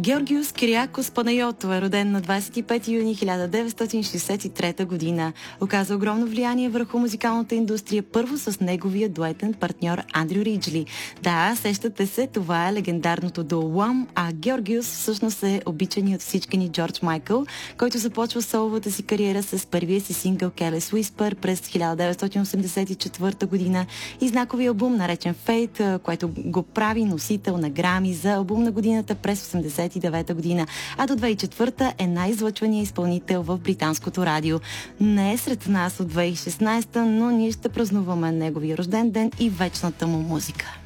Георгиос Кириакос Панайотов е роден на 25 юни 1963 година. Оказа огромно влияние върху музикалната индустрия, първо с неговия дуетен партньор Андрю Риджли. Да, сещате се, това е легендарното дуо Уам, а Георгиос всъщност е обичани от всички ни Джордж Майкъл, който започва соловата си кариера с първия си сингъл Careless Whisper през 1984 година и знаковия албум, наречен Fate, което го прави носител на Грами за албум на годината през 1989 година, а до 2004 е най-излъчваният изпълнител в британското радио. Не е сред нас от 2016, но ние ще празнуваме неговия рожден ден и вечната му музика.